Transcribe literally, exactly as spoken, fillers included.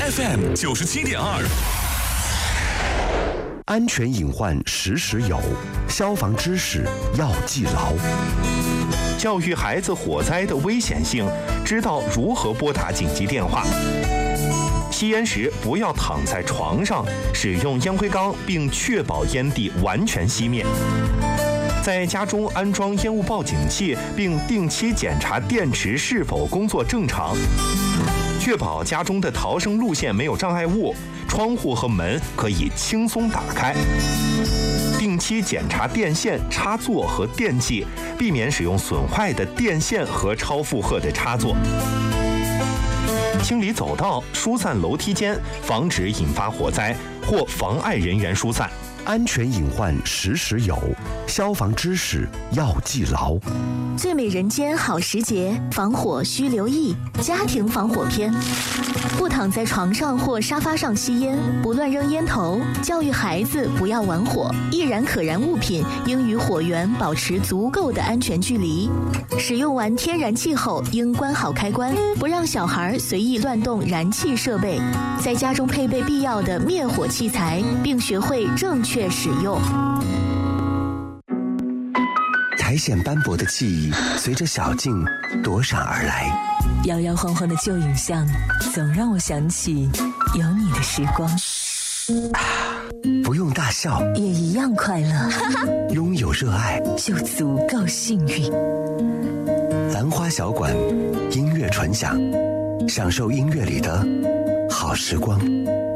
F M 九十七点二。 安全隐患时时有，消防知识要记牢。 教育孩子火灾的危险性，知道如何拨打紧急电话。吸烟时不要躺在床上，使用烟灰缸并确保烟蒂完全熄灭。在家中安装烟雾报警器，并定期检查电池是否工作正常。确保家中的逃生路线没有障碍物，窗户和门可以轻松打开。定期检查电线、插座和电器，避免使用损坏的电线和超负荷的插座。清理走道、疏散楼梯间，防止引发火灾或妨碍人员疏散。 安全隐患时时有，消防知识要记牢。 最美人间好时节，防火需留意。家庭防火篇：不躺在床上或沙发上吸烟，不乱扔烟头，教育孩子不要玩火。易燃可燃物品应与火源保持足够的安全距离。使用完天然气后，应关好开关，不让小孩随意乱动燃气设备。在家中配备必要的灭火器材，并学会正确使用。 苔藓斑驳的记忆随着小径躲闪而来， 摇摇晃晃的旧影像总让我想起有你的时光。 啊，不用大笑也一样快乐， 拥有热爱就足够幸运。 兰花小馆，音乐纯享，享受音乐里的好时光。